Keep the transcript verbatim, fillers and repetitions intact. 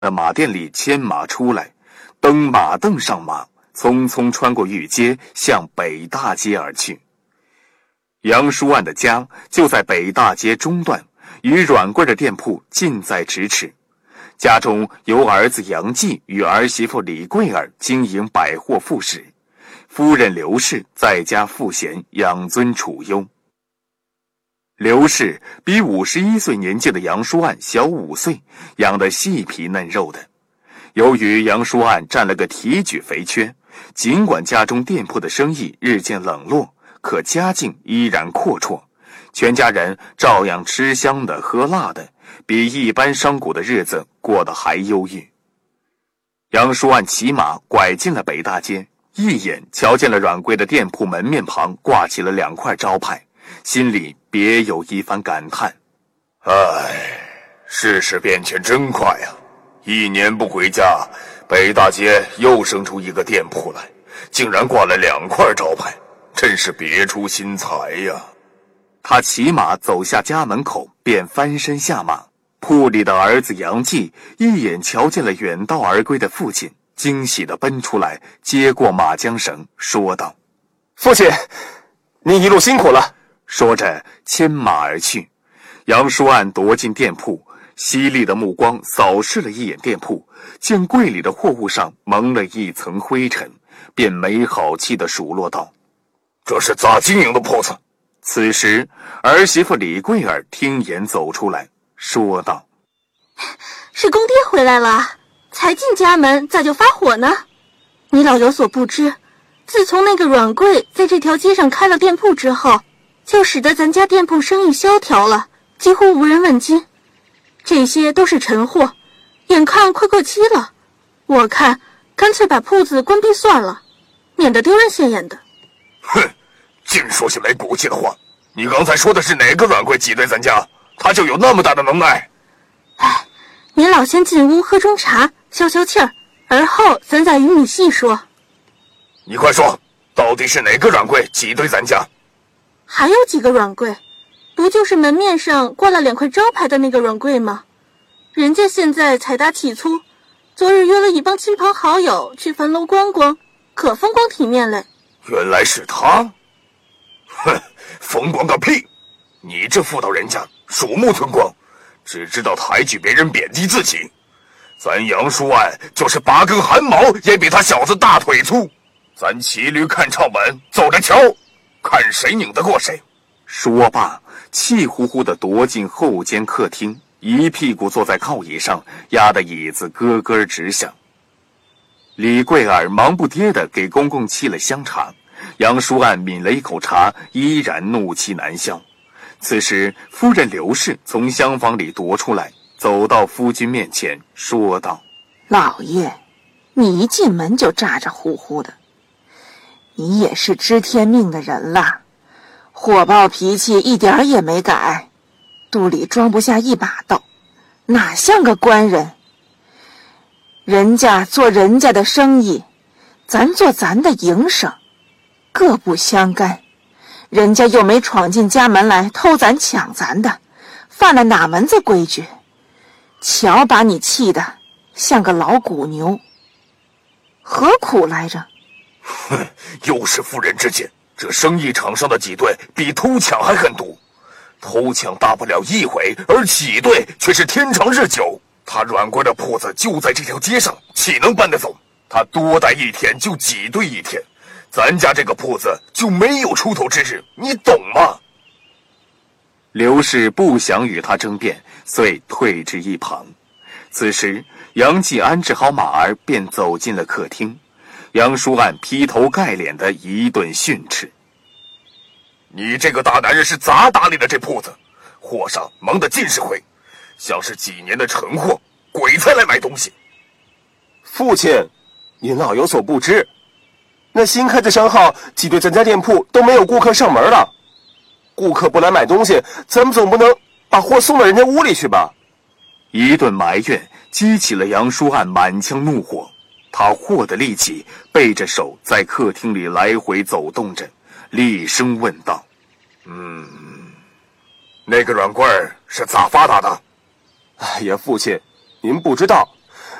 马店里牵马出来，登马凳上马，匆匆穿过御街，向北大街而去。杨叔案的家就在北大街中段，与软柜的店铺近在咫尺。家中由儿子杨继与儿媳妇李桂儿经营百货副食，夫人刘氏在家赋闲，养尊处优。刘氏比五十一岁年纪的杨叔案小五岁，养得细皮嫩肉的。由于杨叔案占了个提举肥缺，尽管家中店铺的生意日渐冷落，可家境依然阔绰，全家人照样吃香的喝辣的，比一般商贾的日子过得还忧郁。杨叔案骑马拐进了北大街，一眼瞧见了软柜的店铺门面旁挂起了两块招牌，心里别有一番感叹。 唉，世事变迁真快呀！一年不回家，北大街又生出一个店铺来，竟然挂了两块招牌，真是别出心裁呀！ 他骑马走下家门口，便翻身下马。铺里的儿子杨继一眼瞧见了远道而归的父亲，惊喜地奔出来，接过马缰绳，说道：“ 父亲，您一路辛苦了。” 说着牵马而去。杨叔案踱进店铺，犀利的目光扫视了一眼店铺，见柜里的货物上蒙了一层灰尘，便没好气地数落道：“ 这是咋经营的铺子？” 此时儿媳妇李桂儿听言走出来，说道：“ 是公爹回来了，才进家门咋就发火呢？你老有所不知，自从那个软柜在这条街上开了店铺之后，就使得咱家店铺生意萧条了，几乎无人问津。这些都是陈货，眼看快过期了，我看干脆把铺子关闭算了，免得丢人现眼的。” 哼，净说些没骨气的话！你刚才说的是哪个软柜挤兑咱家，他就有那么大的能耐？ 哎，您老先进屋喝盅茶，消消气儿，而后咱再与你细说。 你快说，到底是哪个软柜挤兑咱家？ 还有几个软柜，不就是门面上挂了两块招牌的那个软柜吗？人家现在财大气粗，昨日约了一帮亲朋好友去樊楼观光，可风光体面嘞。 原来是他！哼，风光个屁！你这妇道人家，鼠目寸光，只知道抬举别人，贬低自己。咱杨叔案就是八根汗毛也比他小子大腿粗。咱骑驴看唱本，走着瞧，看谁拧得过谁。 说罢，气呼呼地踱进后间客厅，一屁股坐在靠椅上，压得椅子咯咯直响。李桂儿忙不迭地给公公沏了香茶，杨叔案抿了一口茶，依然怒气难消。此时夫人刘氏从厢房里踱出来，走到夫君面前，说道：“ 老爷，你一进门就咋咋呼呼的，你也是知天命的人了，火爆脾气一点儿也没改，肚里装不下一把刀，哪像个官人？人家做人家的生意，咱做咱的营生，各不相干。人家又没闯进家门来偷咱抢咱的，犯了哪门子规矩？瞧把你气的像个老古牛，何苦来着？” 哼，又是妇人之见，这生意场上的挤兑比偷抢还狠毒。偷抢大不了一回，而挤兑却是天长日久。他软柜的铺子就在这条街上，岂能搬得走？他多待一天就挤兑一天，咱家这个铺子就没有出头之日，你懂吗？ 刘氏不想与他争辩，遂退至一旁。此时杨继安置好马儿，便走进了客厅。杨叔案劈头盖脸的一顿训斥：“ 你这个大男人是咋打理的这铺子？货上蒙得尽是灰，像是几年的陈货，鬼才来买东西。” 父亲，您老有所不知，那新开的商号挤兑咱家店铺都没有顾客上门了。顾客不来买东西，咱们总不能把货送到人家屋里去吧？ 一顿埋怨激起了杨叔案满腔怒火。他霍的力气，背着手在客厅里来回走动着，厉声问道：“ 嗯，那个软柜儿是咋发达的？” 哎呀，父亲，您不知道，